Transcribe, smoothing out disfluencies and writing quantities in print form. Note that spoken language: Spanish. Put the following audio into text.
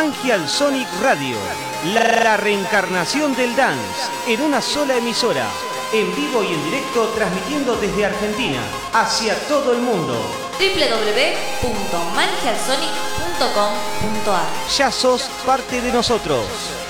Manjial Sonic Radio, la reencarnación del dance en una sola emisora, en vivo y en directo, transmitiendo desde Argentina hacia todo el mundo. www.manjialsonic.com.ar. Ya sos parte de nosotros.